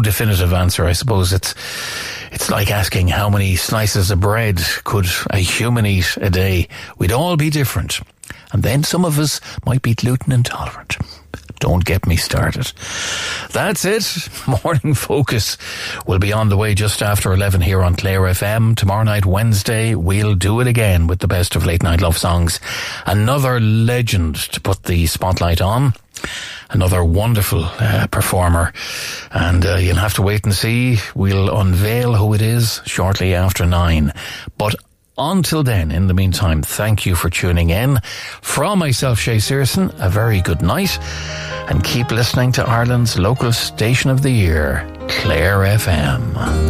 definitive answer. I suppose it's like asking how many slices of bread could a human eat a day. We'd all be different. And then some of us might be gluten intolerant. Don't get me started. That's it. Morning Focus will be on the way just after 11 here on Clare FM. Tomorrow night, Wednesday, we'll do it again with the best of late night love songs. Another legend to put the spotlight on. Another wonderful performer. And you'll have to wait and see. We'll unveil who it is shortly after 9. But until then, in the meantime, thank you for tuning in. From myself, Shay Searson, a very good night. And keep listening to Ireland's local station of the year, Clare FM.